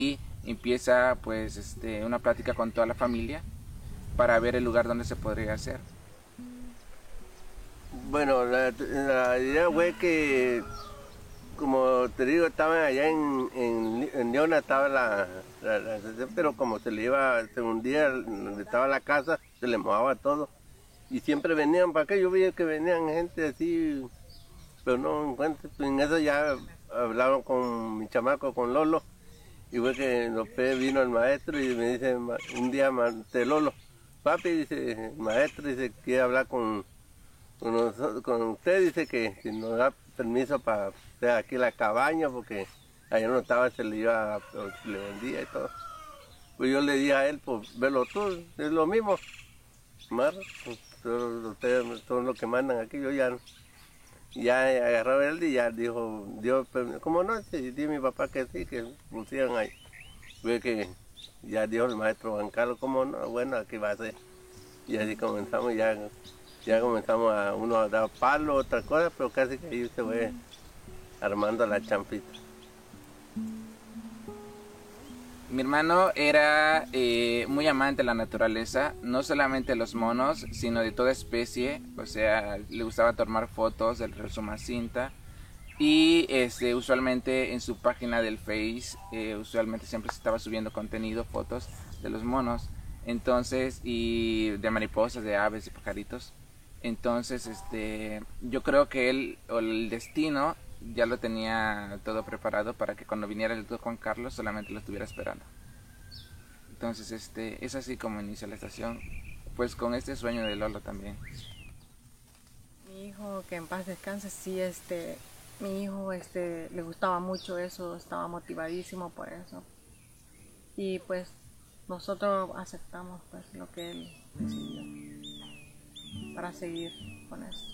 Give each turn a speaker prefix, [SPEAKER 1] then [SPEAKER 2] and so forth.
[SPEAKER 1] y empieza pues una plática con toda la familia para ver el lugar donde se podría hacer.
[SPEAKER 2] Bueno, la idea fue que, como te digo, estaba allá en Leona, estaba la estación, pero como se le iba, un día donde estaba la casa, se le mojaba todo. Y siempre venían para acá, yo veía que venían gente así, pero no encuentro. En eso ya hablaron con mi chamaco, con Lolo, y fue que después vino el maestro y me dice un día, Lolo, papi, dice, el maestro dice, quiere hablar con usted, dice que si nos da permiso para hacer aquí la cabaña, porque allá no estaba, se le iba, se le vendía y todo. Pues yo le dije a él, pues velo tú, es lo mismo, mar, pues, ustedes son los que mandan aquí, yo ya agarró él y ya dijo, dio permiso, ¿cómo no? Sí, dijo mi papá que sí, que pusieran ahí. Fue que ya dijo el maestro Juan Carlos, ¿cómo no? Bueno, aquí va a ser. Y así comenzamos, ya comenzamos a uno a dar palo, otra cosa, pero casi que ahí se fue armando la champita.
[SPEAKER 1] Mi hermano era muy amante de la naturaleza, no solamente de los monos, sino de toda especie. O sea, le gustaba tomar fotos del río Sumacinta. Y usualmente en su página del Face, usualmente siempre se estaba subiendo contenido, fotos de los monos. Entonces, y de mariposas, de aves, de pajaritos. Entonces, yo creo que él, o el destino, ya lo tenía todo preparado para que cuando viniera el doctor Juan Carlos solamente lo estuviera esperando. Entonces, es así como inicia la estación, pues con este sueño de Lolo también.
[SPEAKER 3] Mi hijo, que en paz descanse, sí, mi hijo, le gustaba mucho eso, estaba motivadísimo por eso. Y pues nosotros aceptamos pues lo que él decidió para seguir con eso.